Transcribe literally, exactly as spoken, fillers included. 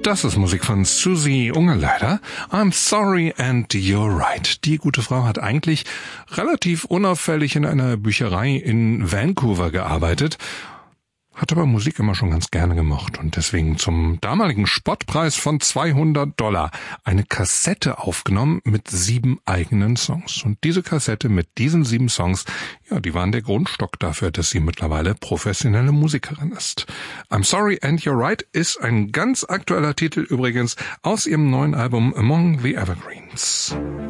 Das ist Musik von Susie Ungerleider. I'm sorry and you're right. Die gute Frau hat eigentlich relativ unauffällig in einer Bücherei in Vancouver gearbeitet, hat aber Musik immer schon ganz gerne gemocht und deswegen zum damaligen Spottpreis von zweihundert Dollar eine Kassette aufgenommen mit sieben eigenen Songs. Und diese Kassette mit diesen sieben Songs, ja, die waren der Grundstock dafür, dass sie mittlerweile professionelle Musikerin ist. I'm Sorry and You're Right ist ein ganz aktueller Titel übrigens aus ihrem neuen Album Among the Evergreens.